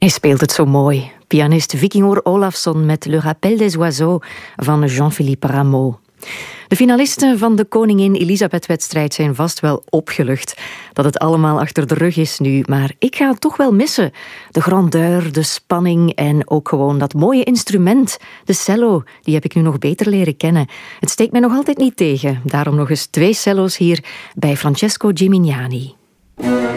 Hij speelt het zo mooi. Pianist Vikingur Olafsson met Le Rappel des Oiseaux van Jean-Philippe Rameau. De finalisten van de Koningin Elisabeth-wedstrijd zijn vast wel opgelucht dat het allemaal achter de rug is nu, maar ik ga het toch wel missen. De grandeur, de spanning en ook gewoon dat mooie instrument, de cello, die heb ik nu nog beter leren kennen. Het steekt mij nog altijd niet tegen. Daarom nog eens 2 cello's hier bij Francesco Gimignani.